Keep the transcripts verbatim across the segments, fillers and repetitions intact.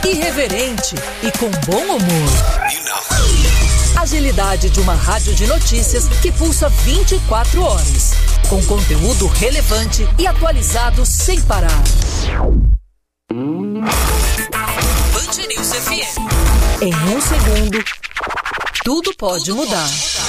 irreverente e com bom humor. Agilidade de uma rádio de notícias que pulsa vinte e quatro horas, com conteúdo relevante e atualizado sem parar. Band News F M. Em um segundo, tudo pode tudo mudar. Pode.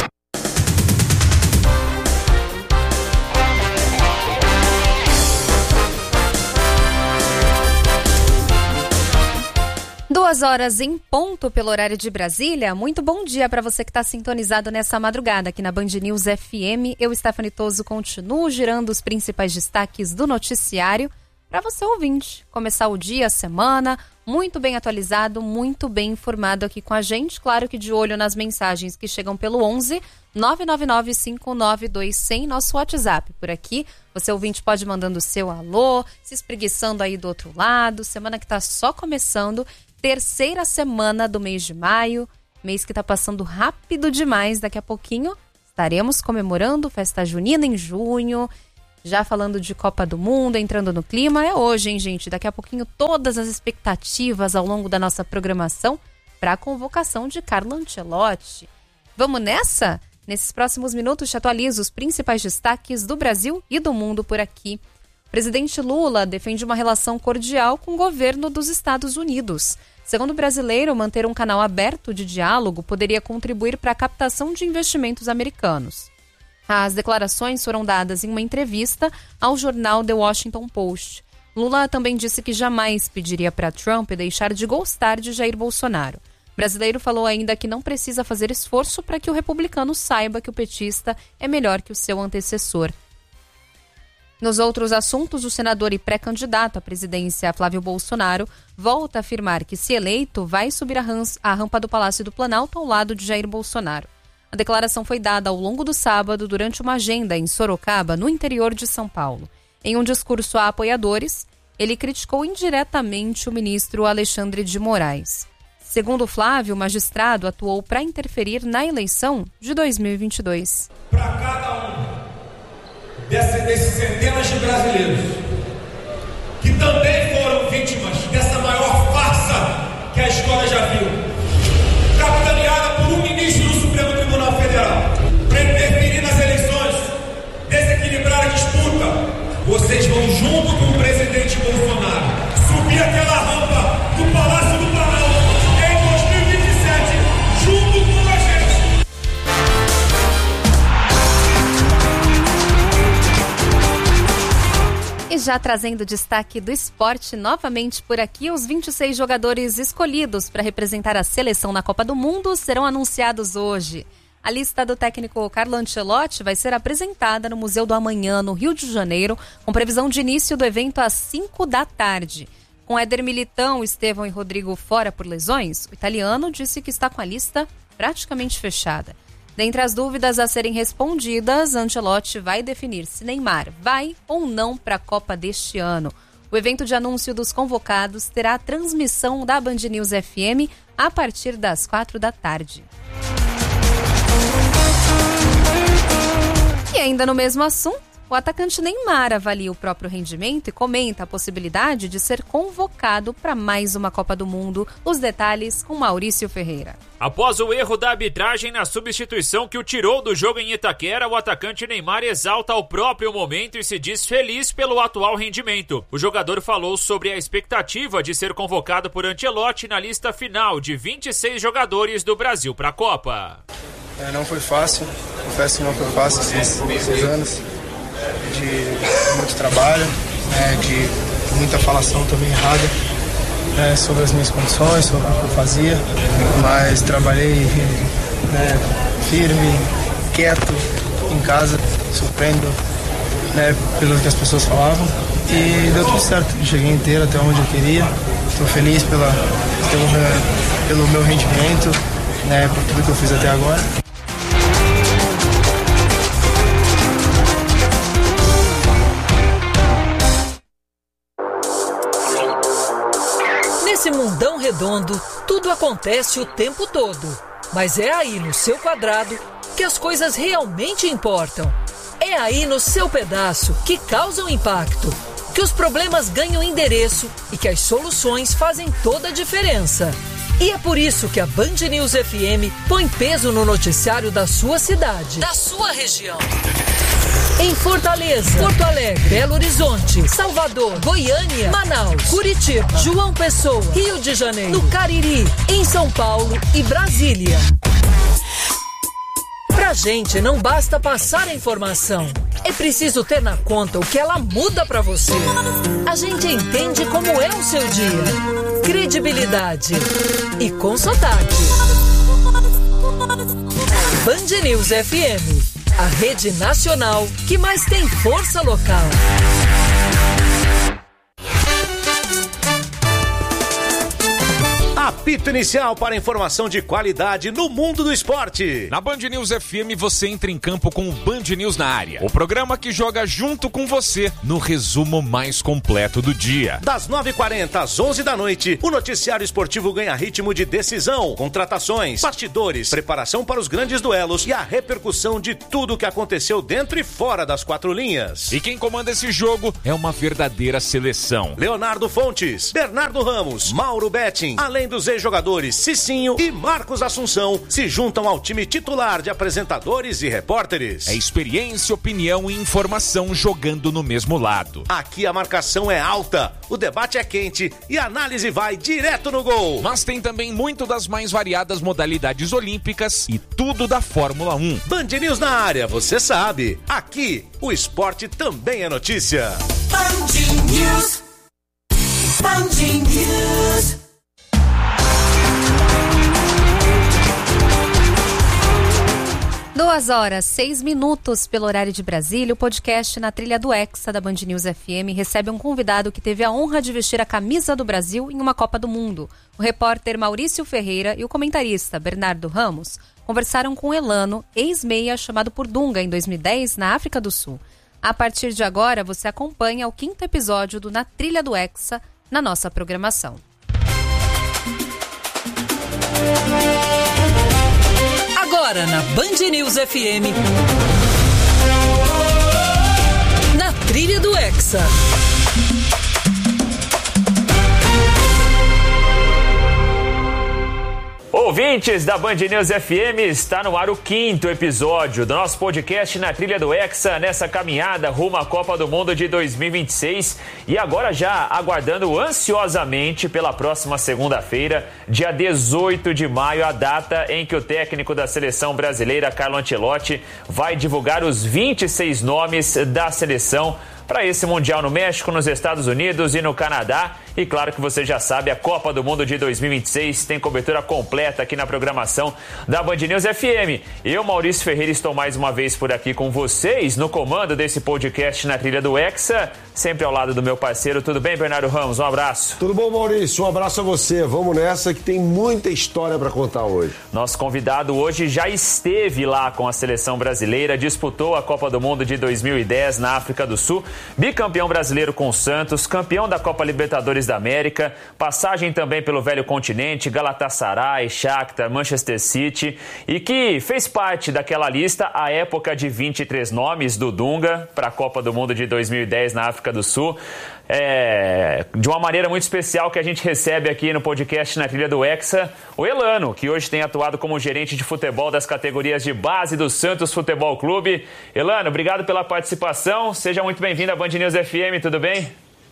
Duas horas em ponto pelo horário de Brasília. Muito bom dia para você que está sintonizado nessa madrugada aqui na Band News F M. Eu, Stephanie Toso, continuo girando os principais destaques do noticiário para você, ouvinte, começar o dia, a semana, muito bem atualizado, muito bem informado aqui com a gente. Claro que de olho nas mensagens que chegam pelo onze nove nove nove cinco nove dois zero zero, nosso WhatsApp por aqui. Você, ouvinte, pode ir mandando o seu alô, se espreguiçando aí do outro lado. Semana que está só começando. Terceira semana do mês de maio, mês que está passando rápido demais. Daqui a pouquinho estaremos comemorando festa junina em junho, já falando de Copa do Mundo, entrando no clima. É hoje, hein, gente? Daqui a pouquinho todas as expectativas ao longo da nossa programação para a convocação de Carlo Ancelotti. Vamos nessa? Nesses próximos minutos te atualizo os principais destaques do Brasil e do mundo por aqui. O presidente Lula defende uma relação cordial com o governo dos Estados Unidos. Segundo o brasileiro, manter um canal aberto de diálogo poderia contribuir para a captação de investimentos americanos. As declarações foram dadas em uma entrevista ao jornal The Washington Post. Lula também disse que jamais pediria para Trump deixar de gostar de Jair Bolsonaro. O brasileiro falou ainda que não precisa fazer esforço para que o republicano saiba que o petista é melhor que o seu antecessor. Nos outros assuntos, o senador e pré-candidato à presidência Flávio Bolsonaro volta a afirmar que, se eleito, vai subir a rampa do Palácio do Planalto ao lado de Jair Bolsonaro. A declaração foi dada ao longo do sábado durante uma agenda em Sorocaba, no interior de São Paulo. Em um discurso a apoiadores, ele criticou indiretamente o ministro Alexandre de Moraes. Segundo Flávio, o magistrado atuou para interferir na eleição de dois mil e vinte e dois. Para cada um desses centenas de brasileiros que também foram vítimas dessa maior farsa que a história já viu, capitaneada por um ministro do Supremo Tribunal Federal, para interferir nas eleições, desequilibrar a disputa, vocês vão junto com o presidente Bolsonaro subir aquela rampa do Palácio do Planalto em dois mil e vinte e sete, junto com a gente. E já trazendo destaque do esporte novamente por aqui, os vinte e seis jogadores escolhidos para representar a seleção na Copa do Mundo serão anunciados hoje. A lista do técnico Carlo Ancelotti vai ser apresentada no Museu do Amanhã, no Rio de Janeiro, com previsão de início do evento às cinco da tarde. Com Éder Militão, Estevão e Rodrigo fora por lesões, o italiano disse que está com a lista praticamente fechada. Dentre as dúvidas a serem respondidas, Ancelotti vai definir se Neymar vai ou não para a Copa deste ano. O evento de anúncio dos convocados terá a transmissão da Band News F M a partir das quatro da tarde. E ainda no mesmo assunto, o atacante Neymar avalia o próprio rendimento e comenta a possibilidade de ser convocado para mais uma Copa do Mundo. Os detalhes com Maurício Ferreira. Após o erro da arbitragem na substituição que o tirou do jogo em Itaquera, o atacante Neymar exalta o próprio momento e se diz feliz pelo atual rendimento. O jogador falou sobre a expectativa de ser convocado por Ancelotti na lista final de vinte e seis jogadores do Brasil para a Copa. É, não foi fácil, confesso que não foi fácil esses seis anos. De muito trabalho, né, de muita falação também errada, né, sobre as minhas condições, sobre o que eu fazia, mas trabalhei, né, firme, quieto, em casa, surpreendo, né, pelo que as pessoas falavam, e deu tudo certo. Cheguei inteiro até onde eu queria, estou feliz pela, pelo, pelo meu rendimento, né, por tudo que eu fiz até agora. Nesse mundão redondo, tudo acontece o tempo todo. Mas é aí no seu quadrado que as coisas realmente importam. É aí no seu pedaço que causam impacto. que os problemas ganham endereço e que as soluções fazem toda a diferença. E é por isso que a Band News F M põe peso no noticiário da sua cidade, da sua região. Em Fortaleza, Porto Alegre, Belo Horizonte, Salvador, Goiânia, Manaus, Curitiba, João Pessoa, Rio de Janeiro, no Cariri, em São Paulo e Brasília. Pra gente não basta passar a informação, é preciso ter na conta o que ela muda pra você. A gente entende como é o seu dia. Credibilidade e com sotaque. Band News F M, a rede nacional que mais tem força local. Apito inicial para informação de qualidade no mundo do esporte. Na Band News F M você entra em campo com o Band News na área. O programa que joga junto com você no resumo mais completo do dia. Das nove e quarenta às onze da noite, o noticiário esportivo ganha ritmo de decisão, contratações, bastidores, preparação para os grandes duelos e a repercussão de tudo o que aconteceu dentro e fora das quatro linhas. E quem comanda esse jogo é uma verdadeira seleção. Leonardo Fontes, Bernardo Ramos, Mauro Betting, além dos ex-jogadores Cicinho e Marcos Assunção, se juntam ao time titular de apresentadores e repórteres. É experiência, opinião e informação jogando no mesmo lado. Aqui a marcação é alta, o debate é quente e a análise vai direto no gol. Mas tem também muito das mais variadas modalidades olímpicas e tudo da Fórmula um. Band News na área, você sabe. Aqui, o esporte também é notícia. Band News. Band News. Duas horas, seis minutos pelo horário de Brasília. O podcast Na Trilha do Hexa da Band News F M recebe um convidado que teve a honra de vestir a camisa do Brasil em uma Copa do Mundo. O repórter Maurício Ferreira e o comentarista Bernardo Ramos conversaram com Elano, ex-meia chamado por Dunga em dois mil e dez na África do Sul. A partir de agora, você acompanha o quinto episódio do Na Trilha do Hexa na nossa programação. Agora na Band News F M, Na Trilha do Hexa. Ouvintes da Band News F M, está no ar o quinto episódio do nosso podcast Na Trilha do Hexa, nessa caminhada rumo à Copa do Mundo de dois mil e vinte e seis. E agora já aguardando ansiosamente pela próxima segunda-feira, dia dezoito de maio, a data em que o técnico da seleção brasileira, Carlo Ancelotti, vai divulgar os vinte e seis nomes da seleção para esse Mundial no México, nos Estados Unidos e no Canadá. E claro que você já sabe, a Copa do Mundo de dois mil e vinte e seis tem cobertura completa aqui na programação da Band News F M. Eu, Maurício Ferreira, estou mais uma vez por aqui com vocês no comando desse podcast Na Trilha do Hexa, sempre ao lado do meu parceiro. Tudo bem, Bernardo Ramos? Um abraço. Tudo bom, Maurício? Um abraço a você. Vamos nessa que tem muita história para contar hoje. Nosso convidado hoje já esteve lá com a seleção brasileira, disputou a Copa do Mundo de dois mil e dez na África do Sul, bicampeão brasileiro com o Santos, campeão da Copa Libertadores da América, passagem também pelo Velho Continente, Galatasaray, Shakhtar, Manchester City, e que fez parte daquela lista à época de vinte e três nomes do Dunga para a Copa do Mundo de dois mil e dez na África do Sul. É, de uma maneira muito especial que a gente recebe aqui no podcast Na Trilha do Hexa, o Elano, que hoje tem atuado como gerente de futebol das categorias de base do Santos Futebol Clube. Elano, obrigado pela participação, seja muito bem-vindo à Band News F M, tudo bem?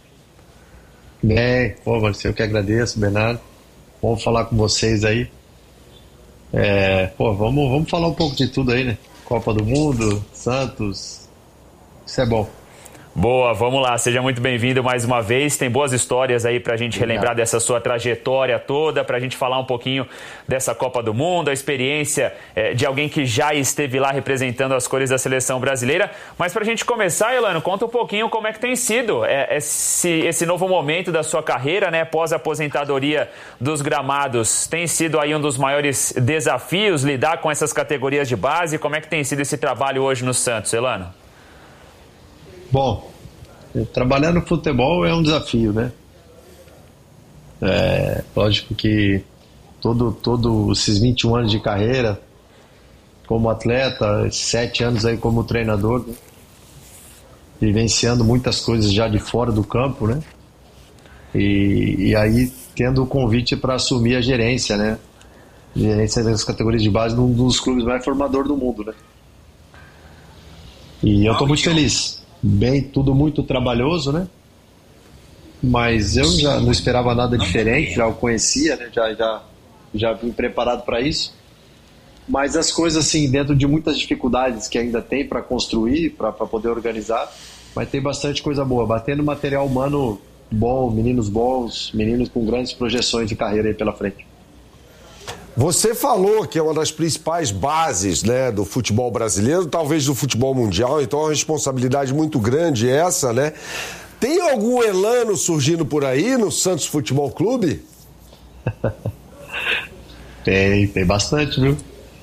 Bem, pô, Marcelo, eu que agradeço, Bernardo. Vamos falar com vocês aí. É, pô, vamos, vamos falar um pouco de tudo aí, né? Copa do Mundo, Santos, isso é bom. Boa, vamos lá, seja muito bem-vindo mais uma vez. Tem boas histórias aí pra gente relembrar dessa sua trajetória toda, pra gente falar um pouquinho dessa Copa do Mundo, a experiência é, de alguém que já esteve lá representando as cores da seleção brasileira. Mas pra gente começar, Elano, conta um pouquinho como é que tem sido é, esse, esse novo momento da sua carreira, né, pós-aposentadoria dos gramados. Tem sido aí um dos maiores desafios lidar com essas categorias de base. Como é que tem sido esse trabalho hoje no Santos, Elano? Bom, trabalhar no futebol é um desafio, né? É, lógico que todo, todo esses vinte e um anos de carreira como atleta, sete anos aí como treinador, né? vivenciando muitas coisas já de fora do campo, né? E, e aí tendo o convite para assumir a gerência, né? Gerência das categorias de base de um dos clubes mais formadores do mundo, né? E eu estou muito feliz. Bem, tudo muito trabalhoso, né? Mas eu já não esperava nada diferente, já o conhecia, né? Já, já, já vim preparado para isso. Mas as coisas, assim, dentro de muitas dificuldades que ainda tem para construir, para poder organizar, mas tem bastante coisa boa. Batendo material humano bom, meninos bons, meninos com grandes projeções de carreira aí pela frente. Você falou que é uma das principais bases, né, do futebol brasileiro, talvez do futebol mundial, então é uma responsabilidade muito grande essa, né? Tem algum elano surgindo por aí no Santos Futebol Clube? Tem, tem bastante, viu?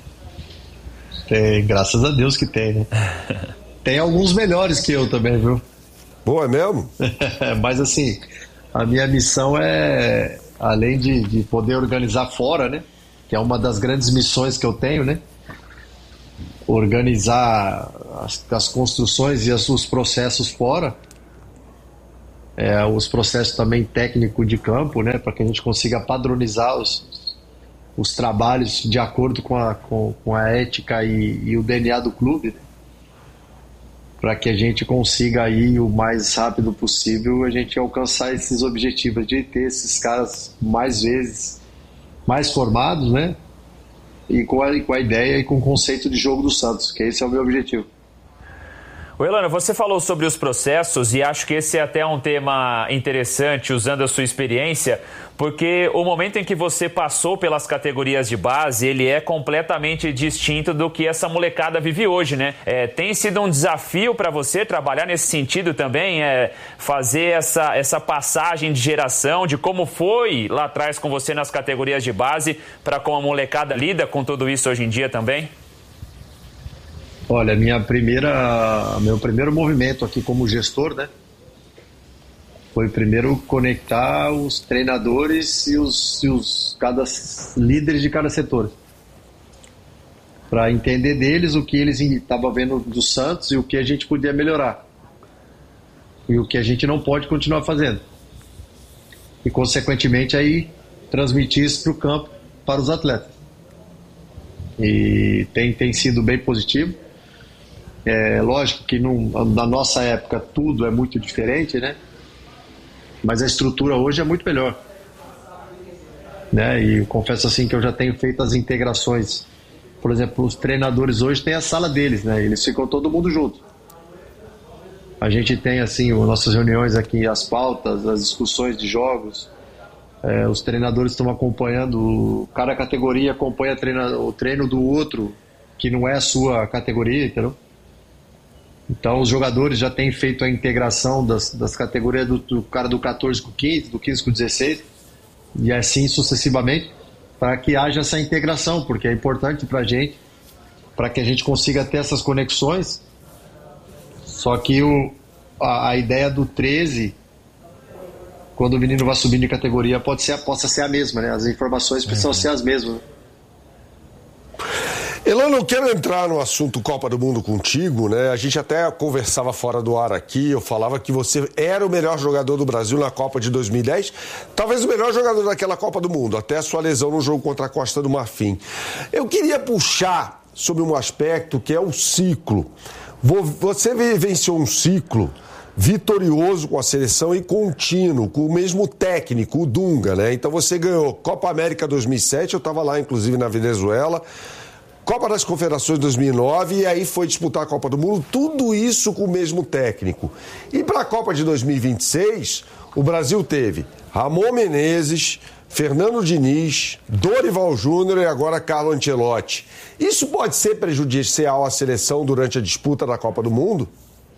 Tem, graças a Deus que tem, né? Tem alguns melhores que eu também, viu? Boa, é mesmo? Mas assim, a minha missão é, além de, de poder organizar fora, né? Que é uma das grandes missões que eu tenho, né? Organizar as, as construções e as, os processos fora. É, os processos também técnico de campo, né? Para que a gente consiga padronizar os, os trabalhos de acordo com a, com, com a ética e, e o D N A do clube, né? Para que a gente consiga aí o mais rápido possível a gente alcançar esses objetivos de ter esses caras mais vezes mais formados, né? E com a, com a ideia e com o conceito de jogo do Santos, que esse é o meu objetivo. O Elano, você falou sobre os processos e acho que esse é até um tema interessante, usando a sua experiência, porque o momento em que você passou pelas categorias de base, ele é completamente distinto do que essa molecada vive hoje, né? É, tem sido um desafio para você trabalhar nesse sentido também, é, fazer essa, essa passagem de geração, de como foi lá atrás com você nas categorias de base, para como a molecada lida com tudo isso hoje em dia também? Olha, minha primeira, meu primeiro movimento aqui como gestor, né, foi primeiro conectar os treinadores e os, e os cada, líderes de cada setor, para entender deles o que eles estavam vendo do Santos e o que a gente podia melhorar e o que a gente não pode continuar fazendo, e consequentemente aí transmitir isso para o campo, para os atletas. E tem, tem sido bem positivo. É lógico que num, na nossa época tudo é muito diferente, né? Mas a estrutura hoje é muito melhor, né? E eu confesso assim que eu já tenho feito as integrações. Por exemplo, os treinadores hoje têm a sala deles, né? Eles ficam todo mundo junto. A gente tem assim as nossas reuniões aqui, as pautas, as discussões de jogos. É, os treinadores estão acompanhando, cada categoria acompanha treina, o treino do outro, que não é a sua categoria, entendeu? Então os jogadores já têm feito a integração das, das categorias do, do cara do catorze com quinze, do quinze com dezesseis, e assim sucessivamente, para que haja essa integração, porque é importante para a gente, para que a gente consiga ter essas conexões. Só que o, a, a ideia do treze, quando o menino vai subindo de categoria, pode ser, possa ser a mesma, né? As informações precisam é. ser as mesmas, né? Elano, eu quero entrar no assunto Copa do Mundo contigo, né? A gente até conversava fora do ar aqui, eu falava que você era o melhor jogador do Brasil na Copa de dois mil e dez, talvez o melhor jogador daquela Copa do Mundo, até a sua lesão no jogo contra a Costa do Marfim. Eu queria puxar sobre um aspecto que é o ciclo. Você vivenciou um ciclo vitorioso com a seleção e contínuo, com o mesmo técnico, o Dunga, né? Então você ganhou Copa América dois mil e sete, eu estava lá inclusive na Venezuela, Copa das Confederações dois mil e nove, e aí foi disputar a Copa do Mundo, tudo isso com o mesmo técnico. E para a Copa de dois mil e vinte e seis, o Brasil teve Ramon Menezes, Fernando Diniz, Dorival Júnior e agora Carlo Ancelotti. Isso pode ser prejudicial à seleção durante a disputa da Copa do Mundo?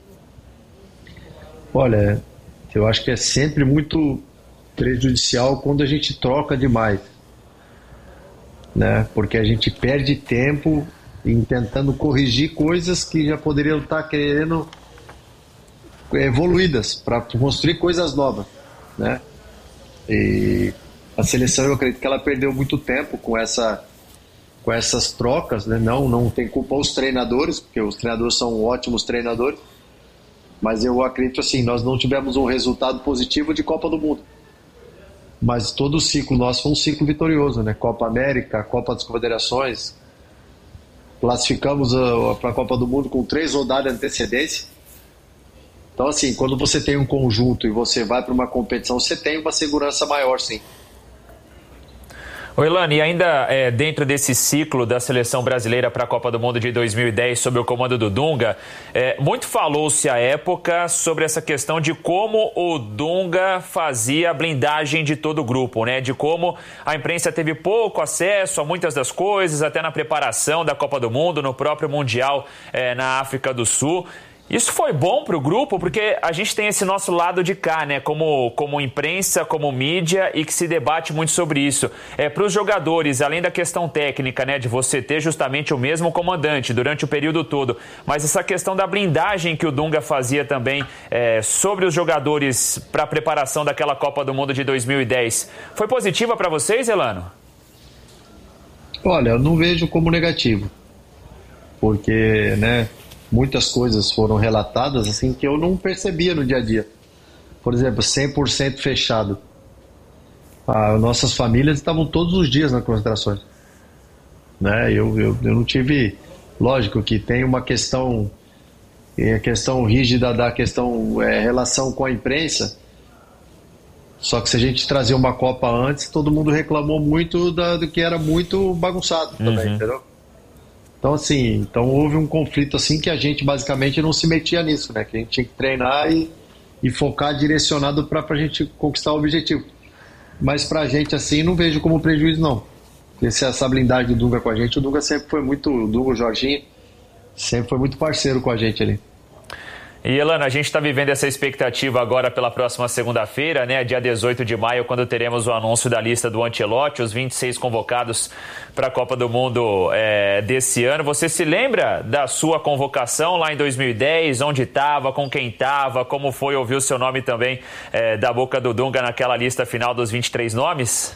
Olha, eu acho que é sempre muito prejudicial quando a gente troca demais, né? Porque a gente perde tempo em tentando corrigir coisas que já poderiam estar querendo evoluídas para construir coisas novas, né? E a seleção, eu acredito que ela perdeu muito tempo com essa com essas trocas, né? Não, não tem culpa os treinadores, porque os treinadores são ótimos treinadores, Mas eu acredito assim, nós não tivemos um resultado positivo de Copa do Mundo. Mas todo o ciclo nosso foi um ciclo vitorioso, né? Copa América, Copa das Confederações. Classificamos para a Copa do Mundo com três rodadas de antecedência. Então, assim, quando você tem um conjunto e você vai para uma competição, você tem uma segurança maior, sim. Ô Elano, e ainda é, dentro desse ciclo da seleção brasileira para a Copa do Mundo de dois mil e dez, sob o comando do Dunga, é, muito falou-se à época sobre essa questão de como o Dunga fazia a blindagem de todo o grupo, né? De como a imprensa teve pouco acesso a muitas das coisas, até na preparação da Copa do Mundo, no próprio Mundial é, na África do Sul. Isso foi bom para o grupo, porque a gente tem esse nosso lado de cá, né? Como, como imprensa, como mídia, e que se debate muito sobre isso. É, para os jogadores, além da questão técnica, né? De você ter justamente o mesmo comandante durante o período todo, mas essa questão da blindagem que o Dunga fazia também é, sobre os jogadores para a preparação daquela Copa do Mundo de dois mil e dez. Foi positiva para vocês, Elano? Olha, eu não vejo como negativo. Porque, né... muitas coisas foram relatadas assim que eu não percebia no dia a dia. Por exemplo, cem por cento fechado. Ah, nossas famílias estavam todos os dias nas concentrações. Né? Eu, eu, eu não tive... Lógico que tem uma questão, a questão rígida da questão é, relação com a imprensa. Só que se a gente trazer uma Copa antes, todo mundo reclamou muito da, do que era muito bagunçado também, uhum. Entendeu? Então, assim, então houve um conflito assim que a gente basicamente não se metia nisso, né? Que a gente tinha que treinar e, e focar direcionado para a gente conquistar o objetivo. Mas pra gente, assim, não vejo como prejuízo, não. Esse, essa blindagem do Dunga com a gente, o Dunga sempre foi muito, o Dunga, o Jorginho, sempre foi muito parceiro com a gente ali. E, Elano, a gente está vivendo essa expectativa agora pela próxima segunda-feira, né, dia dezoito de maio, quando teremos o anúncio da lista do Ancelotti, os vinte e seis convocados para a Copa do Mundo é, desse ano. Você se lembra da sua convocação lá em dois mil e dez? Onde estava, com quem estava, como foi ouvir o seu nome também é, da boca do Dunga naquela lista final dos vinte e três nomes?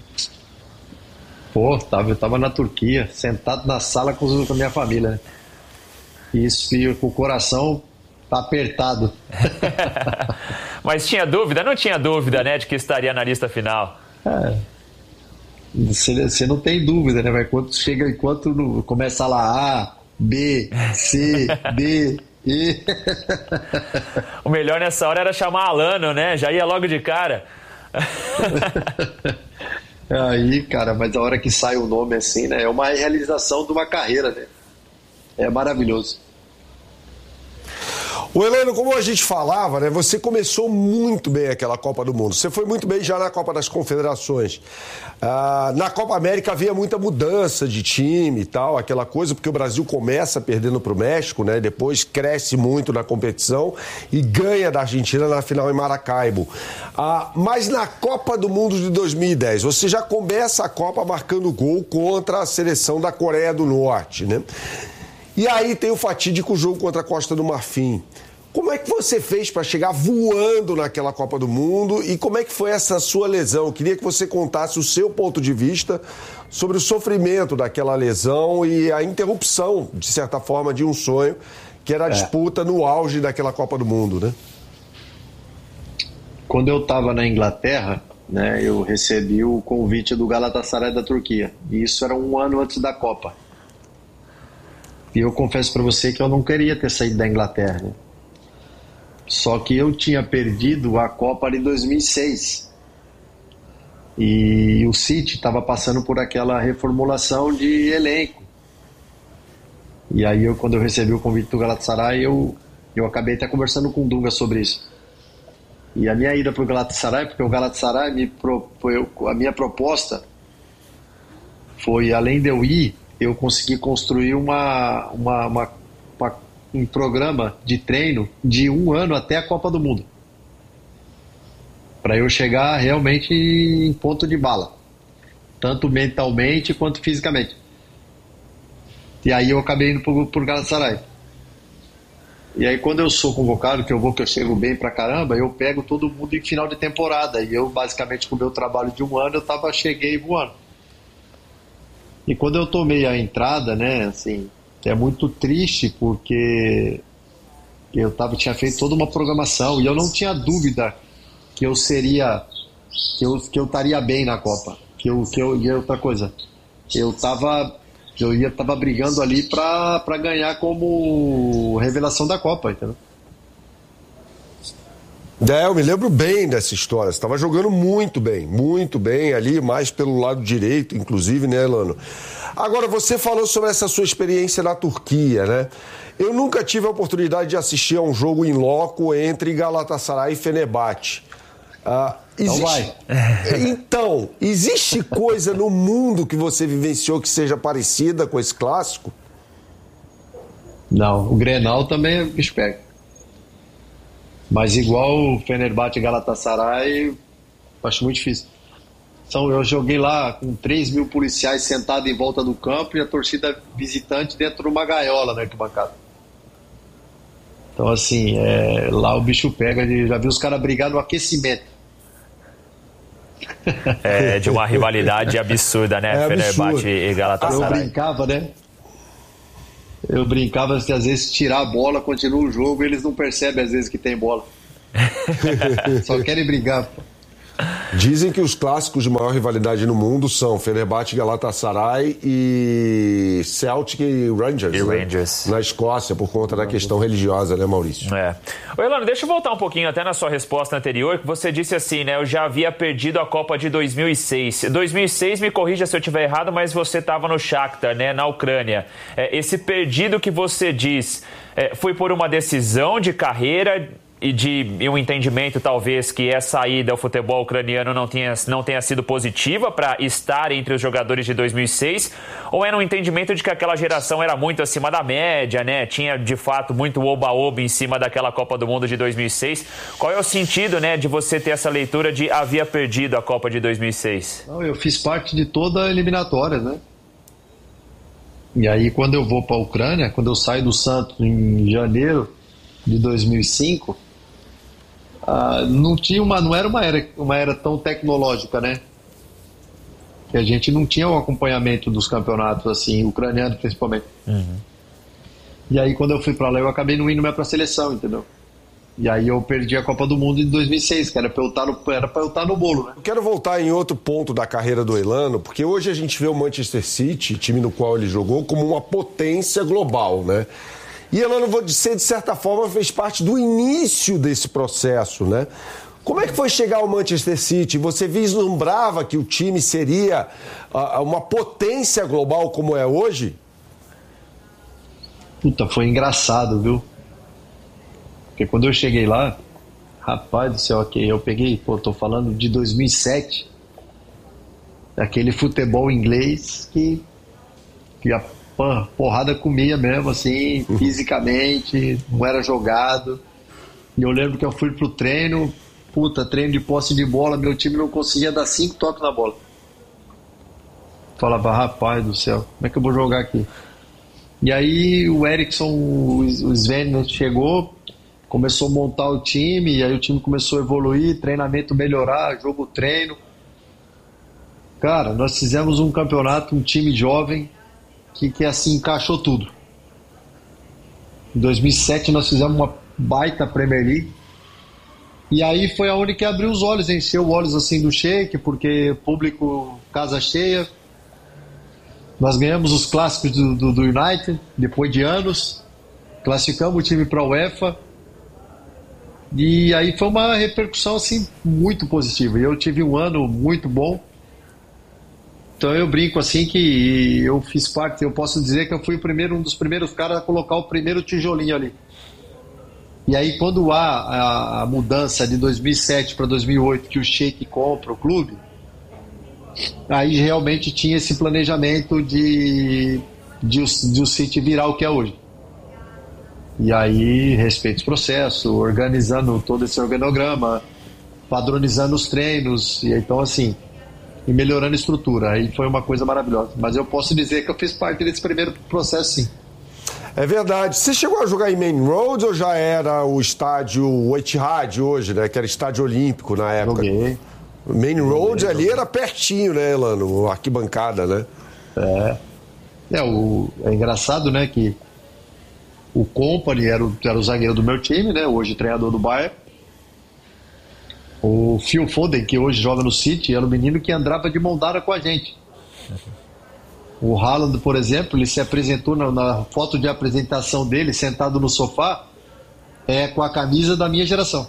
Pô, tava, eu estava na Turquia, sentado na sala com, com a minha família, né? Isso, e com o coração... tá apertado. Mas tinha dúvida? Não tinha dúvida, né, de que estaria na lista final. É. Você, você não tem dúvida, né? Quando chega, enquanto no, começa lá A, B, C, D, E. O melhor nessa hora era chamar Alano, né? Já ia logo de cara. Aí, cara, mas a hora que sai o nome assim, né? É uma realização de uma carreira, né? É maravilhoso. O Elano, como a gente falava, né, você começou muito bem aquela Copa do Mundo. Você foi muito bem já na Copa das Confederações. Ah, na Copa América havia muita mudança de time e tal, aquela coisa, porque o Brasil começa perdendo para o México, né, depois cresce muito na competição e ganha da Argentina na final em Maracaibo. Ah, mas na Copa do Mundo de dois mil e dez, você já começa a Copa marcando gol contra a seleção da Coreia do Norte, né? E aí tem o fatídico jogo contra a Costa do Marfim. Como é que você fez para chegar voando naquela Copa do Mundo e como é que foi essa sua lesão? Eu queria que você contasse o seu ponto de vista sobre o sofrimento daquela lesão e a interrupção, de certa forma, de um sonho, que era a disputa no auge daquela Copa do Mundo, né? Quando eu estava na Inglaterra, né, eu recebi o convite do Galatasaray da Turquia. E isso era um ano antes da Copa. E eu confesso para você que eu não queria ter saído da Inglaterra, né? Só que eu tinha perdido a Copa de dois mil e seis. E o City estava passando por aquela reformulação de elenco. E aí, eu, quando eu recebi o convite do Galatasaray, eu, eu acabei até conversando com o Dunga sobre isso. E a minha ida para o Galatasaray, porque o Galatasaray, me pro, foi, a minha proposta foi, além de eu ir, eu consegui construir uma, uma, uma, uma, um programa de treino de um ano até a Copa do Mundo. Para eu chegar realmente em ponto de bala. Tanto mentalmente quanto fisicamente. E aí eu acabei indo para o Galatasaray. E aí quando eu sou convocado, que eu vou, que eu chego bem pra caramba, eu pego todo mundo em final de temporada. E eu, basicamente, com o meu trabalho de um ano, eu tava, cheguei voando. E quando eu tomei a entrada, né, assim, é muito triste porque Eu tava, tinha feito toda uma programação e eu não tinha dúvida que eu seria, que eu, que eu estaria bem na Copa. Que eu, que eu, e outra coisa, eu tava, eu ia, tava brigando ali pra, pra ganhar como revelação da Copa, entendeu? É, eu me lembro bem dessa história. Você estava jogando muito bem, muito bem ali, mais pelo lado direito, inclusive, né, Elano? Agora, você falou sobre essa sua experiência na Turquia, né? Eu nunca tive a oportunidade de assistir a um jogo em loco entre Galatasaray e Fenerbahçe. Ah, existe... Então vai. Então, existe coisa no mundo que você vivenciou que seja parecida com esse clássico? Não, o Grenal também é bicho pega. Mas igual o Fenerbahçe e Galatasaray, acho muito difícil. Então, eu joguei lá com três mil policiais sentados em volta do campo e a torcida visitante dentro de uma gaiola na arquibancada. Então, assim, é, lá o bicho pega, já vi os caras brigar no aquecimento. É de uma rivalidade absurda, né? É Fenerbahçe e Galatasaray. Eu brincava, né? Eu brincava que às vezes tirar a bola, continua o jogo e eles não percebem às vezes que tem bola. Só querem brigar, pô. Dizem que os clássicos de maior rivalidade no mundo são Fenerbahçe, Galatasaray e Celtic e Rangers, e né? Rangers. Na Escócia, por conta da questão religiosa, né, Maurício? É. Ô, Elano, deixa eu voltar um pouquinho até na sua resposta anterior, que você disse assim, né, eu já havia perdido a Copa de dois mil e seis. dois mil e seis, me corrija se eu estiver errado, mas você estava no Shakhtar, né, na Ucrânia. É, esse perdido que você diz, é, foi por uma decisão de carreira e de e um entendimento, talvez, que essa ida ao futebol ucraniano não tenha, não tenha sido positiva para estar entre os jogadores de dois mil e seis? Ou era um entendimento de que aquela geração era muito acima da média, né? Tinha, de fato, muito oba-oba em cima daquela Copa do Mundo de dois mil e seis? Qual é o sentido, né, de você ter essa leitura de havia perdido a Copa de dois mil e seis? Não, eu fiz parte de toda a eliminatória, né? E aí, quando eu vou para a Ucrânia, quando eu saio do Santos em janeiro de dois mil e cinco... Uh, não tinha uma, não era uma era, uma era tão tecnológica, né? Que a gente não tinha o acompanhamento dos campeonatos assim, ucraniano principalmente. Uhum. E aí quando eu fui para lá eu acabei não indo mais para a seleção, entendeu? E aí eu perdi a Copa do Mundo em dois mil e seis, que era para eu estar no, era para eu estar no bolo, né? Eu quero voltar em outro ponto da carreira do Elano, porque hoje a gente vê o Manchester City, time no qual ele jogou, como uma potência global, né? E Elano, vou dizer, de certa forma, fez parte do início desse processo, né? Como é que foi chegar ao Manchester City? Você vislumbrava que o time seria uh, uma potência global como é hoje? Puta, foi engraçado, viu? Porque quando eu cheguei lá, rapaz do céu, okay, eu peguei, pô, tô falando de dois mil e sete, aquele futebol inglês que, que a porrada comia mesmo, assim, fisicamente, não era jogado. E eu lembro que eu fui pro treino, puta, treino de posse de bola, meu time não conseguia dar cinco toques na bola. Falava, rapaz do céu, como é que eu vou jogar aqui? E aí o Eriksson, o Sven chegou, começou a montar o time, e aí o time começou a evoluir, treinamento melhorar, jogo treino. Cara, nós fizemos um campeonato, um time jovem, que, que assim encaixou tudo. Em dois mil e sete nós fizemos uma baita Premier League e aí foi aonde que abriu os olhos, encheu os olhos assim do Sheik, porque público, casa cheia. Nós ganhamos os clássicos do, do, do United depois de anos, classificamos o time para a UEFA e aí foi uma repercussão assim muito positiva e eu tive um ano muito bom. Então eu brinco assim que eu fiz parte, eu posso dizer que eu fui o primeiro, um dos primeiros caras a colocar o primeiro tijolinho ali. E aí quando há a, a mudança de dois mil e sete para dois mil e oito, que o Sheik compra o clube, aí realmente tinha esse planejamento de, de, de o City virar o que é hoje. E aí respeito os processos, organizando todo esse organograma, padronizando os treinos, e então assim... e melhorando a estrutura, aí foi uma coisa maravilhosa. Mas eu posso dizer que eu fiz parte desse primeiro processo, sim. É verdade. Você chegou a jogar em Main Road ou já era o estádio Etihad hoje, né? Que era estádio olímpico na época? Joguei. Main Road joguei, ali joguei. Era pertinho, né, Elano? Arquibancada, né? É. É, o... é engraçado, né, que O Kompany era o, era o zagueiro do meu time, né? Hoje treinador do Bayern. O Phil Foden, que hoje joga no City, era o menino que andava de mão dada com a gente. O Haaland, por exemplo, ele se apresentou na, na foto de apresentação dele, sentado no sofá, é, com a camisa da minha geração.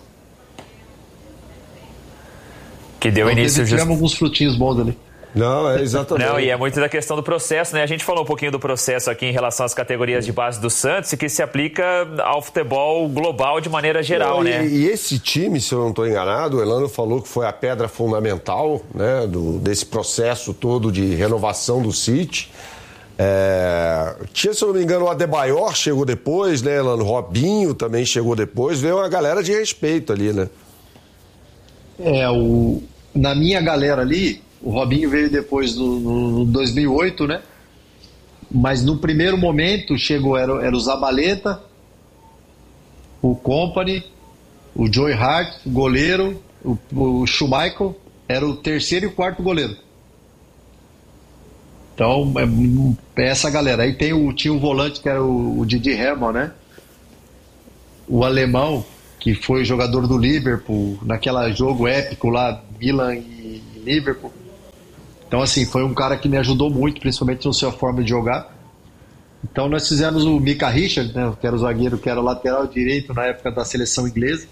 Que deu então, início... Tivemos just... alguns frutinhos bons ali. Não, é exatamente. Não, e é muito da questão do processo, né? A gente falou um pouquinho do processo aqui em relação às categorias de base do Santos e que se aplica ao futebol global de maneira geral, não, né? E, e esse time, se eu não estou enganado, o Elano falou que foi a pedra fundamental, né, do, desse processo todo de renovação do City. É, tinha, se eu não me engano, o Adebayor chegou depois, né, Elano? Robinho também chegou depois. Veio uma galera de respeito ali, né? É, o, na minha galera ali... O Robinho veio depois no, no dois mil e oito, né? Mas no primeiro momento chegou, era, era o Zabaleta, o Kompany, o Joey Hart, o goleiro, o, o Schmeichel, era o terceiro e o quarto goleiro. Então, é, é essa galera. Aí tem o, tinha o volante que era o, o Didi Hermann, né? O alemão, que foi jogador do Liverpool, naquele jogo épico lá, Milan e Liverpool. Então, assim, foi um cara que me ajudou muito, principalmente na sua forma de jogar. Então, nós fizemos o Micah Richards, né, que era o zagueiro, que era o lateral direito na época da seleção inglesa.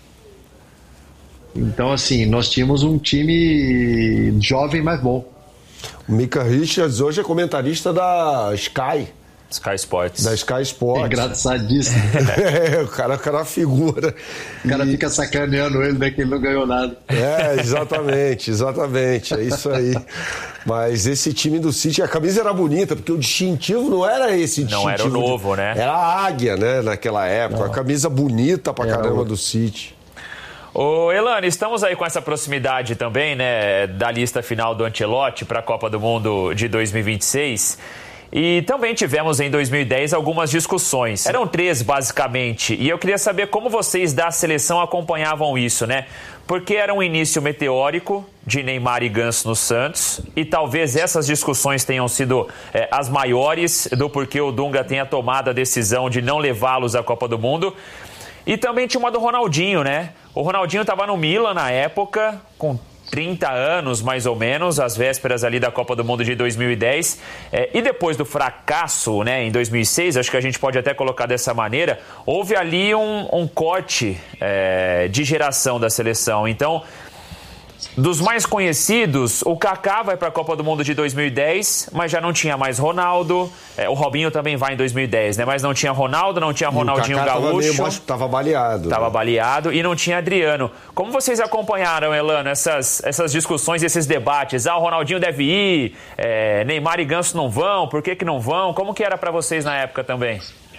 Então, assim, nós tínhamos um time jovem, mas bom. O Micah Richards hoje é comentarista da Sky. Sky Sports. Da Sky Sports. Engraçadíssimo. É, o cara, o cara é uma figura. O cara e... fica sacaneando ele, né, que ele não ganhou nada. É, exatamente, exatamente. É isso aí. Mas esse time do City, a camisa era bonita, porque o distintivo não era esse distintivo. Não era o novo, de... né? Era a águia, né, naquela época. Não. A camisa bonita pra é, caramba o... do City. Ô, Elane, estamos aí com essa proximidade também, né, da lista final do Ancelotti para a Copa do Mundo de dois mil e vinte e seis. E também tivemos em dois mil e dez algumas discussões. Eram três, basicamente. E eu queria saber como vocês da seleção acompanhavam isso, né? Porque era um início meteórico de Neymar e Ganso no Santos. E talvez essas discussões tenham sido é, as maiores do porquê o Dunga tenha tomado a decisão de não levá-los à Copa do Mundo. E também tinha uma do Ronaldinho, né? O Ronaldinho estava no Milan na época, com trinta anos, mais ou menos, às vésperas ali da Copa do Mundo de dois mil e dez. É, e depois do fracasso, né, em dois mil e seis, acho que a gente pode até colocar dessa maneira, houve ali um, um corte é, de geração da seleção. Então, dos mais conhecidos, o Kaká vai para a Copa do Mundo de dois mil e dez, mas já não tinha mais Ronaldo. É, o Robinho também vai em dois mil e dez, né? Mas não tinha Ronaldo, não tinha Ronaldinho Gaúcho. Estava baleado. Estava baleado e não tinha Adriano. Como vocês acompanharam, Elano, essas, essas discussões, esses debates? Ah, o Ronaldinho deve ir, é, Neymar e Ganso não vão, por que que não vão? Como que era para vocês na época também?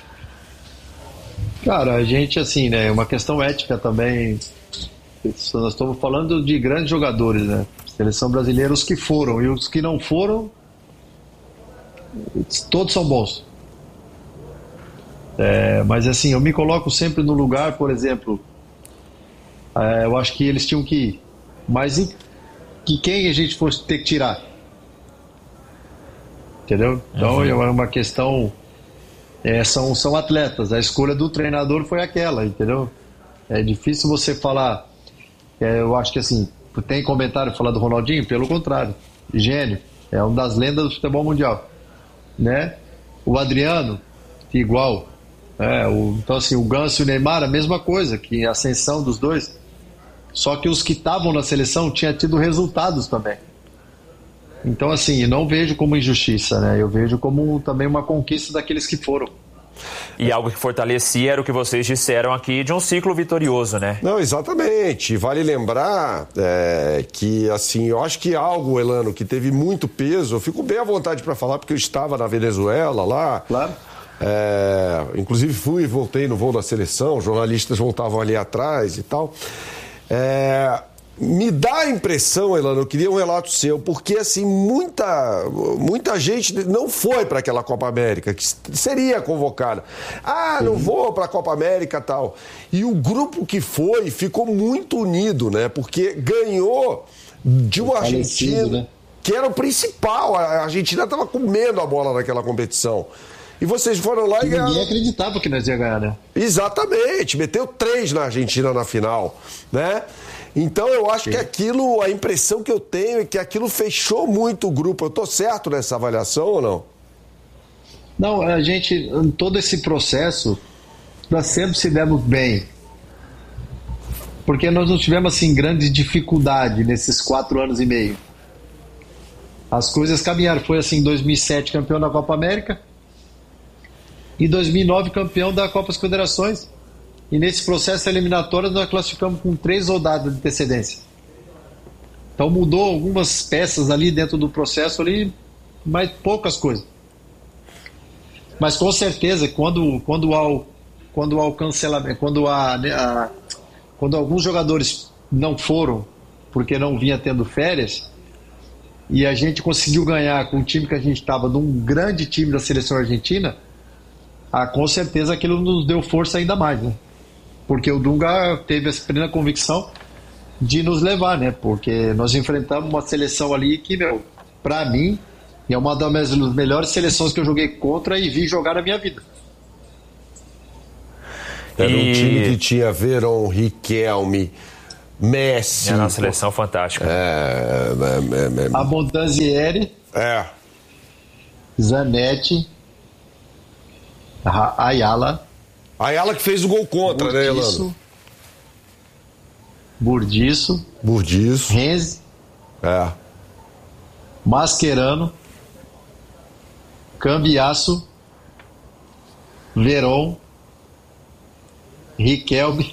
Cara, a gente, assim, né, uma questão ética também. Nós estamos falando de grandes jogadores, né? Seleção brasileira, os que foram e os que não foram, todos são bons. É, mas assim, eu me coloco sempre no lugar, por exemplo, é, eu acho que eles tinham que ir. Mas e, que quem a gente fosse ter que tirar? Entendeu? Então é uma questão. É, são, são atletas, a escolha do treinador foi aquela, entendeu? É difícil você falar. É, eu acho que assim, tem comentário falar do Ronaldinho? Pelo contrário, gênio, é uma das lendas do futebol mundial, né? O Adriano, igual, é, o, então assim, o Ganso e o Neymar, a mesma coisa, que a ascensão dos dois, só que os que estavam na seleção tinham tido resultados também. Então assim, não vejo como injustiça, né? Eu vejo como também uma conquista daqueles que foram. E algo que fortalecia era o que vocês disseram aqui de um ciclo vitorioso, né? Não, exatamente. Vale lembrar é, que, assim, eu acho que algo, Elano, que teve muito peso, eu fico bem à vontade para falar, porque eu estava na Venezuela lá. Claro. É, inclusive fui e voltei no voo da seleção, jornalistas voltavam ali atrás e tal. É... Me dá a impressão, Elano, eu queria um relato seu, porque assim, muita, muita gente não foi para aquela Copa América, que seria convocada. Ah, não vou para a Copa América e tal. E o grupo que foi ficou muito unido, né? Porque ganhou de uma Argentina, né? Que era o principal. A Argentina estava comendo a bola naquela competição. E vocês foram lá e ganharam. Ninguém acreditava que nós ia ganhar, né? Exatamente, meteu três na Argentina na final, né? Então eu acho Sim. que aquilo, a impressão que eu tenho é que aquilo fechou muito o grupo. Eu tô certo nessa avaliação ou não? Não, a gente, em todo esse processo, nós sempre se demos bem. Porque nós não tivemos, assim, grande dificuldade nesses quatro anos e meio. As coisas caminharam. Foi assim, em dois mil e sete, campeão da Copa América. Em dois mil e nove, campeão da Copa das Confederações. E nesse processo eliminatório, nós classificamos com três rodadas de antecedência. Então mudou algumas peças ali dentro do processo, ali, mas poucas coisas. Mas com certeza, quando, quando, há, o, quando há o cancelamento, quando, há, a, quando alguns jogadores não foram, porque não vinha tendo férias, e a gente conseguiu ganhar com o time que a gente estava, de um grande time da seleção argentina, ah, com certeza aquilo nos deu força ainda mais, né? Porque o Dunga teve essa plena convicção de nos levar, né? Porque nós enfrentamos uma seleção ali que, meu, pra mim, é uma das melhores seleções que eu joguei contra e vi jogar na minha vida. Era e... um time que tinha Verón, Riquelme, Messi. Era uma seleção fantástica. É, é, é, é... Abondanzieri. É. Zanetti. Ayala. Ayala que fez o gol contra, Burdiço, né, Elano? Burdiço. Burdiço. Renzi. É. Mascherano. Cambiasso. Verón. Riquelme.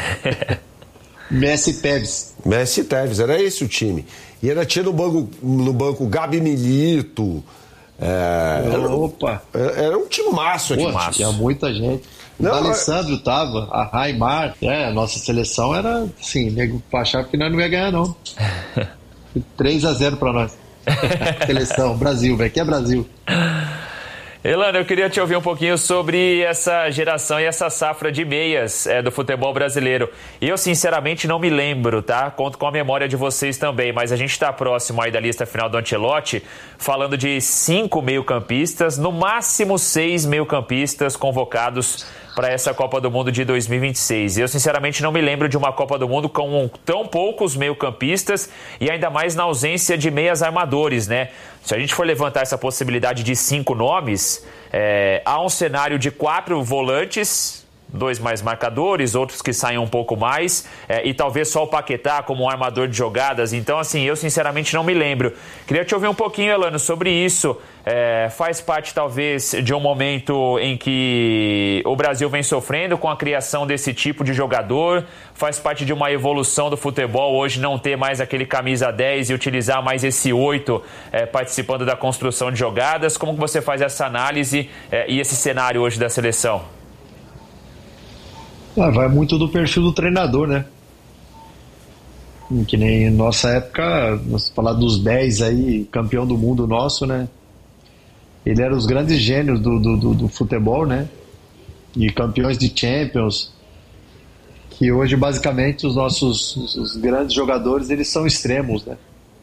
Messi Tevez. Messi Tevez, era esse o time. E ainda tinha no banco, no banco Gabi Milito. É, era, Opa! Era, era um time maço aqui. Pô, tinha muita gente. Não, o Alessandro é... tava, a Raimar. É, a nossa seleção era assim, nego achava que nós não ia ganhar, não. três a zero pra nós. Seleção, Brasil, velho, que é Brasil. Elano, eu queria te ouvir um pouquinho sobre essa geração e essa safra de meias é, do futebol brasileiro. Eu, sinceramente, não me lembro, tá? Conto com a memória de vocês também, mas a gente está próximo aí da lista final do Ancelotti, falando de cinco meio-campistas, no máximo seis meio-campistas convocados para essa Copa do Mundo de dois mil e vinte e seis. Eu, sinceramente, não me lembro de uma Copa do Mundo com tão poucos meio-campistas e ainda mais na ausência de meias armadores, né? Se a gente for levantar essa possibilidade de cinco nomes, é, há um cenário de quatro volantes, dois mais marcadores, outros que saem um pouco mais, é, e talvez só o Paquetá como um armador de jogadas. Então, assim, eu sinceramente não me lembro. Queria te ouvir um pouquinho, Elano, sobre isso. É, faz parte, talvez, de um momento em que o Brasil vem sofrendo com a criação desse tipo de jogador, faz parte de uma evolução do futebol, hoje não ter mais aquele camisa dez e utilizar mais esse oito é, participando da construção de jogadas. Como que você faz essa análise é, e esse cenário hoje da seleção? Ah, vai muito do perfil do treinador, né? Que nem nossa época, nós falar dos dez aí, campeão do mundo nosso, né? Ele era os grandes gênios do, do, do, do futebol, né? E campeões de Champions. Que hoje, basicamente, os nossos os grandes jogadores, eles são extremos, né?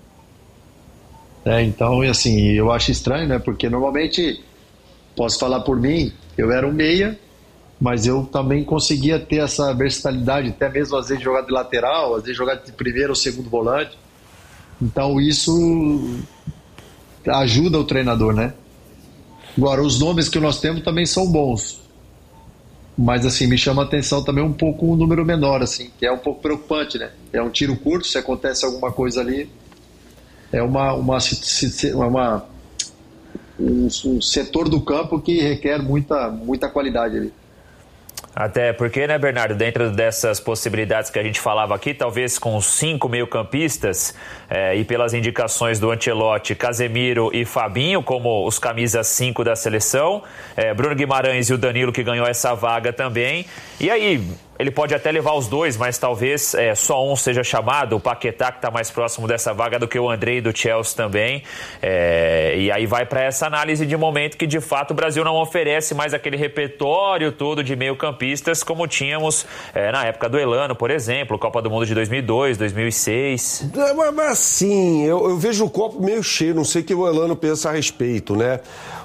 É, então, assim, eu acho estranho, né? Porque normalmente, posso falar por mim, eu era um meia, mas eu também conseguia ter essa versatilidade, até mesmo às vezes jogar de lateral, às vezes jogar de primeiro ou segundo volante. Então isso ajuda o treinador, né? Agora, os nomes que nós temos também são bons, mas assim, me chama a atenção também um pouco um número menor, assim, que é um pouco preocupante, né? É um tiro curto, se acontece alguma coisa ali, é uma, uma, uma um, um setor do campo que requer muita, muita qualidade ali. Até porque, né, Bernardo, dentro dessas possibilidades que a gente falava aqui, talvez com cinco meio-campistas é, e pelas indicações do Ancelotti, Casemiro e Fabinho como os camisas cinco da seleção, é, Bruno Guimarães e o Danilo que ganhou essa vaga também. E aí, ele pode até levar os dois, mas talvez é, só um seja chamado, o Paquetá, que está mais próximo dessa vaga do que o Andrei do Chelsea também. É, e aí vai para essa análise de momento que, de fato, o Brasil não oferece mais aquele repertório todo de meio-campistas como tínhamos é, na época do Elano, por exemplo, Copa do Mundo de dois mil e dois, dois mil e seis. Mas, mas assim, eu, eu vejo o copo meio cheio, não sei o que o Elano pensa a respeito, né?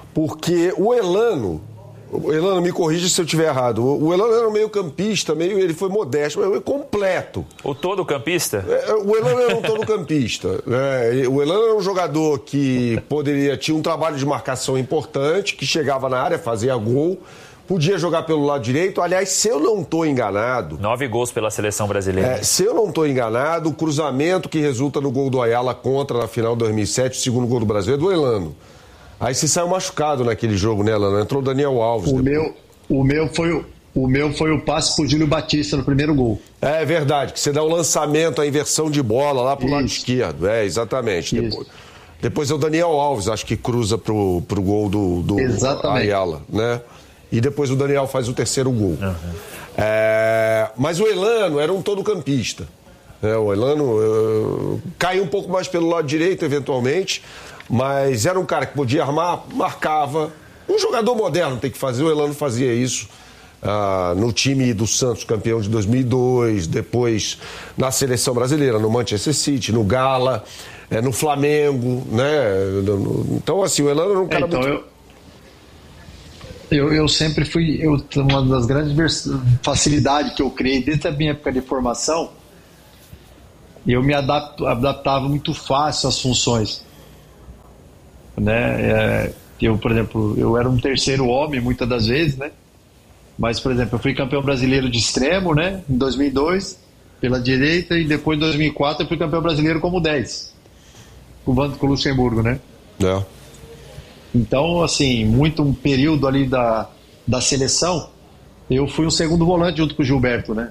porque o Elano, o Elano, me corrija se eu estiver errado, o Elano era um meio campista, meio, ele foi modesto, mas completo. O todo campista? O Elano era um todo campista. Né? O Elano era um jogador que poderia, tinha um trabalho de marcação importante, que chegava na área, fazia gol, podia jogar pelo lado direito. Aliás, se eu não estou enganado... Nove gols pela seleção brasileira. É, se eu não estou enganado, o cruzamento que resulta no gol do Ayala contra na final de dois mil e sete, o segundo gol do Brasil, é do Elano. Aí você saiu machucado naquele jogo, né, Elano? Entrou o Daniel Alves. O meu, o, meu foi o, o meu foi o passe pro Júlio Batista no primeiro gol. É verdade, que você dá o lançamento, a inversão de bola lá pro Isso. lado esquerdo. É, exatamente. Depois, depois é o Daniel Alves, acho que cruza pro, pro gol do, do Ayala, né? E depois o Daniel faz o terceiro gol. Uhum. É, mas o Elano era um todo-campista. É, o Elano uh, caiu um pouco mais pelo lado direito, eventualmente, mas era um cara que podia armar, marcava. Um jogador moderno tem que fazer, o Elano fazia isso uh, no time do Santos, campeão de dois mil e dois, depois na seleção brasileira, no Manchester City, no Gala, é, no Flamengo, né? Então, assim, o Elano era um cara é, então muito... Eu... Eu, eu sempre fui, eu, uma das grandes facilidades que eu criei desde a minha época de formação, eu me adapto, adaptava muito fácil às funções. Né? É, eu, por exemplo, eu era um terceiro homem muitas das vezes, né? Mas, por exemplo, eu fui campeão brasileiro de extremo, né? Em dois mil e dois, pela direita, e depois em dois mil e quatro eu fui campeão brasileiro como dez, com o Luxemburgo, né? É. Então, assim, muito um período ali da, da seleção, eu fui um segundo volante junto com o Gilberto, né?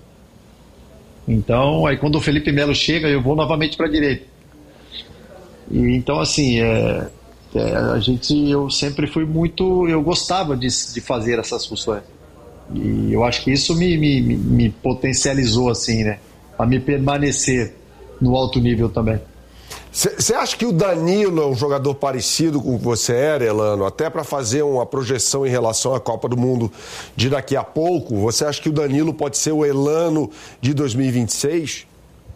Então, aí quando o Felipe Melo chega, eu vou novamente para a direita. E, então, assim, é, é, a gente, eu sempre fui muito, eu gostava de, de fazer essas funções. E eu acho que isso me, me, me potencializou, assim, né? A me permanecer no alto nível também. Você acha que o Danilo é um jogador parecido com o que você era, Elano? Até para fazer uma projeção em relação à Copa do Mundo de daqui a pouco, você acha que o Danilo pode ser o Elano de dois mil e vinte e seis?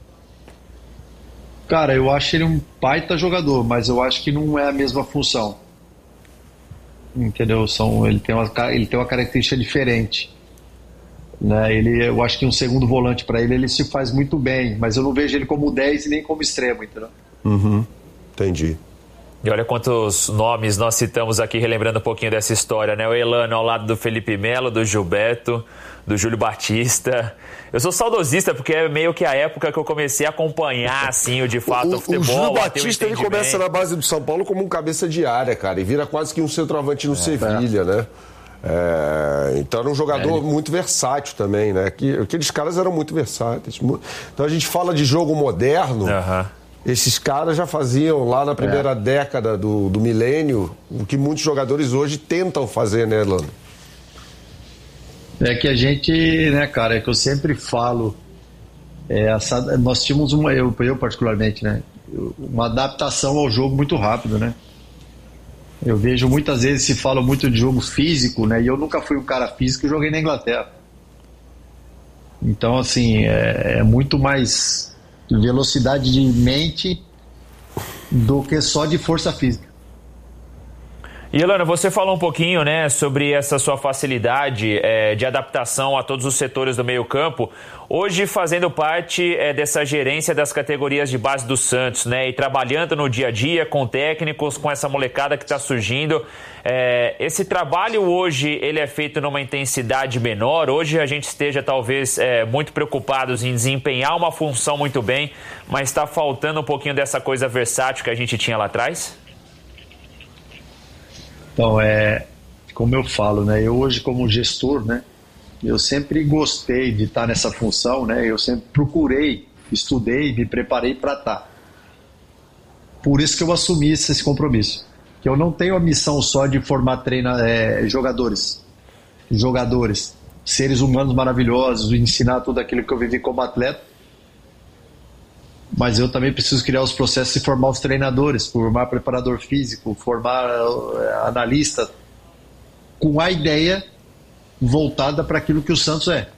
Cara, eu acho ele um baita jogador, mas eu acho que não é a mesma função. Entendeu? São, ele, tem uma, ele tem uma característica diferente. Né? Ele, eu acho que um segundo volante para ele, ele se faz muito bem, mas eu não vejo ele como dez e nem como extremo, entendeu? Uhum, entendi. E olha quantos nomes nós citamos aqui, relembrando um pouquinho dessa história, né? O Elano ao lado do Felipe Melo, do Gilberto, do Júlio Batista. Eu sou saudosista porque é meio que a época que eu comecei a acompanhar, assim, de fato, o, o futebol. O Júlio Batista, ele começa na base do São Paulo como um cabeça de área, cara, e vira quase que um centroavante no é, Sevilha, é. né? É, então era um jogador é, ele... muito versátil também, né? Que, aqueles caras eram muito versáteis. Então a gente fala de jogo moderno... Uhum. Esses caras já faziam lá na primeira é. década do, do milênio o que muitos jogadores hoje tentam fazer, né, Elano? É que a gente, né, cara, é que eu sempre falo, é, essa, nós tínhamos uma, eu, eu particularmente, né, uma adaptação ao jogo muito rápido, né? Eu vejo muitas vezes se fala muito de jogo físico, né, e eu nunca fui um cara físico e joguei na Inglaterra. Então, assim, é, é muito mais... velocidade de mente do que só de força física. E, Elano, você falou um pouquinho, né, sobre essa sua facilidade é, de adaptação a todos os setores do meio-campo. Hoje, fazendo parte é, dessa gerência das categorias de base do Santos, né, e trabalhando no dia a dia com técnicos, com essa molecada que está surgindo. É, esse trabalho hoje, ele é feito numa intensidade menor? Hoje a gente esteja, talvez, é, muito preocupados em desempenhar uma função muito bem, mas está faltando um pouquinho dessa coisa versátil que a gente tinha lá atrás? Então, é, como eu falo, né, eu hoje como gestor, né, eu sempre gostei de estar nessa função, né, eu sempre procurei, estudei, me preparei para estar. Por isso que eu assumi esse compromisso. Que eu não tenho a missão só de formar treina, é, jogadores, jogadores, seres humanos maravilhosos, ensinar tudo aquilo que eu vivi como atleta, mas eu também preciso criar os processos e formar os treinadores, formar preparador físico, formar analista, com a ideia voltada para aquilo que o Santos é.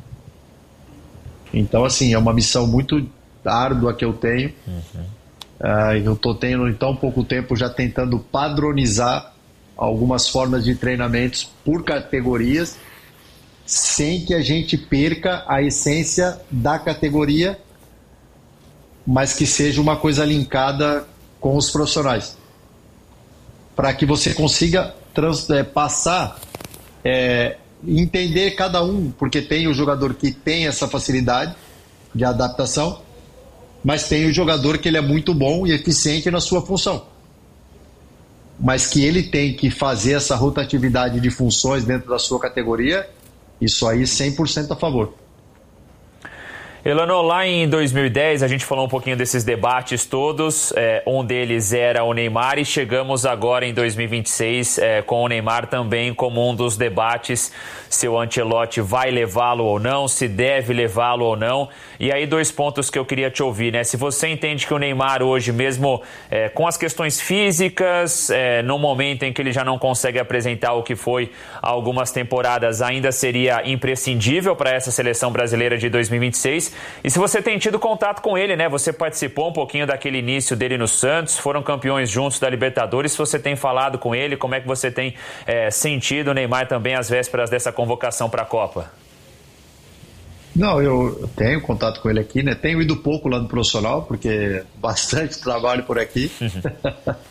Então, assim, é uma missão muito árdua que eu tenho. Uhum. Uh, eu estou tendo, em tão pouco tempo, já tentando padronizar algumas formas de treinamentos por categorias, sem que a gente perca a essência da categoria, mas que seja uma coisa linkada com os profissionais, para que você consiga trans, é, passar, é, entender cada um, porque tem o jogador que tem essa facilidade de adaptação, mas tem o jogador que ele é muito bom e eficiente na sua função, mas que ele tem que fazer essa rotatividade de funções dentro da sua categoria. Isso aí cem por cento a favor. Elano, lá em dois mil e dez a gente falou um pouquinho desses debates todos, é, um deles era o Neymar, e chegamos agora em dois mil e vinte e seis é, com o Neymar também como um dos debates, se o Ancelotti vai levá-lo ou não, se deve levá-lo ou não. E aí dois pontos que eu queria te ouvir, né? Se você entende que o Neymar hoje, mesmo é, com as questões físicas, é, no momento em que ele já não consegue apresentar o que foi há algumas temporadas, ainda seria imprescindível para essa seleção brasileira de dois mil e vinte e seis. E se você tem tido contato com ele, né? Você participou um pouquinho daquele início dele no Santos, foram campeões juntos da Libertadores. Se você tem falado com ele, como é que você tem é, sentido o Neymar também às vésperas dessa convocação para a Copa? Não, eu tenho contato com ele aqui, né? Tenho ido pouco lá no profissional, porque bastante trabalho por aqui.